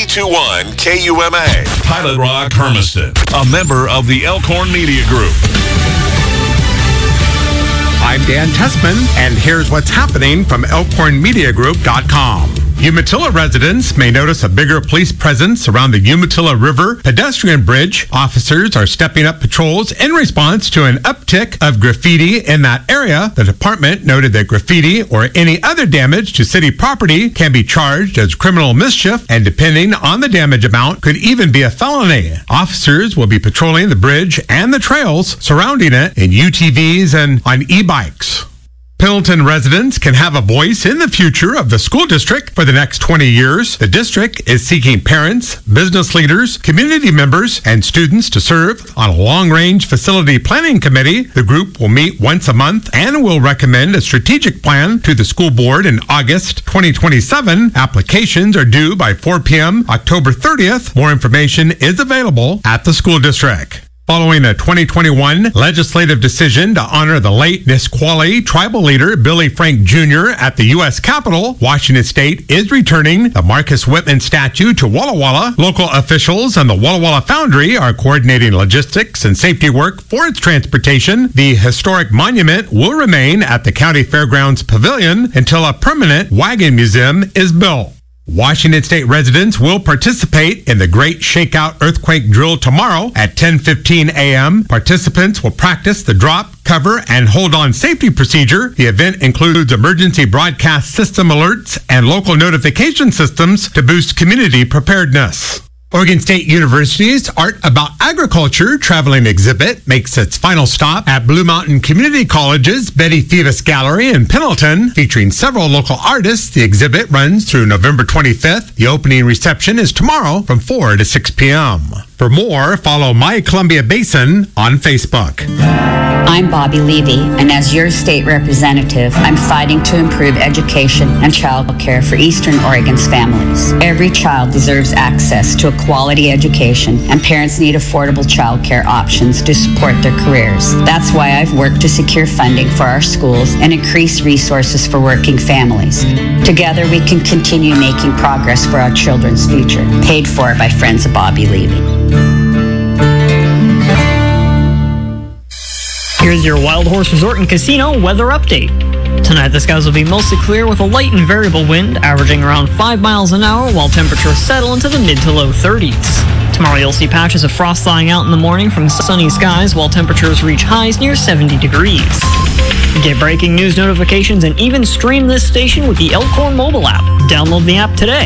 92.1 KUMA. Pilot Rock Hermiston, a member of the Elkhorn Media Group. I'm Dan Tessman, and here's what's happening from ElkhornMediaGroup.com. Umatilla residents may notice a bigger police presence around the Umatilla River pedestrian bridge. Officers are stepping up patrols in response to an uptick of graffiti in that area. The department noted that graffiti or any other damage to city property can be charged as criminal mischief, and depending on the damage amount, could even be a felony. Officers will be patrolling the bridge and the trails surrounding it in UTVs and on e-bikes. Pendleton residents can have a voice in the future of the school district for the next 20 years. The district is seeking parents, business leaders, community members, and students to serve on a long-range facility planning committee. The group will meet once a month and will recommend a strategic plan to the school board in August 2027. Applications are due by 4 p.m. October 30th. More information is available at the school district. Following a 2021 legislative decision to honor the late Nisqually tribal leader Billy Frank Jr. at the U.S. Capitol, Washington State is returning the Marcus Whitman statue to Walla Walla. Local officials and the Walla Walla Foundry are coordinating logistics and safety work for its transportation. The historic monument will remain at the County Fairgrounds Pavilion until a permanent wagon museum is built. Washington State residents will participate in the Great Shakeout Earthquake Drill tomorrow at 10:15 a.m. Participants will practice the drop, cover, and hold-on safety procedure. The event includes emergency broadcast system alerts and local notification systems to boost community preparedness. Oregon State University's Art About Agriculture traveling exhibit makes its final stop at Blue Mountain Community College's Betty Thevis Gallery in Pendleton. Featuring several local artists, the exhibit runs through November 25th. The opening reception is tomorrow from 4 to 6 p.m. For more, follow My Columbia Basin on Facebook. I'm Bobby Levy, and as your state representative, I'm fighting to improve education and child care for Eastern Oregon's families. Every child deserves access to a quality education, and parents need affordable child care options to support their careers. That's why I've worked to secure funding for our schools and increase resources for working families. Together, we can continue making progress for our children's future. Paid for by Friends of Bobby Levy. Here's your Wild Horse Resort and Casino weather update. Tonight, the skies will be mostly clear with a light and variable wind, averaging around 5 miles an hour, while temperatures settle into the mid to low 30s. Tomorrow, you'll see patches of frost thawing out in the morning from sunny skies, while temperatures reach highs near 70 degrees. Get breaking news notifications and even stream this station with the Elkhorn mobile app. Download the app today.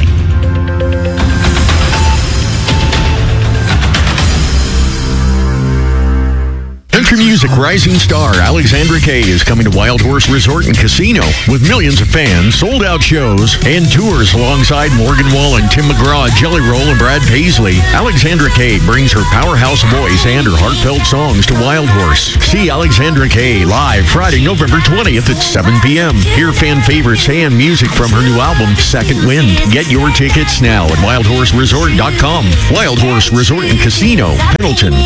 Country music rising star Alexandra Kay is coming to Wild Horse Resort and Casino with millions of fans, sold-out shows, and tours alongside Morgan Wallen, Tim McGraw, Jelly Roll, and Brad Paisley. Alexandra Kay brings her powerhouse voice and her heartfelt songs to Wild Horse. See Alexandra Kay live Friday, November 20th at 7 p.m. Hear fan favorites and music from her new album, Second Wind. Get your tickets now at wildhorseresort.com. Wild Horse Resort and Casino, Pendleton.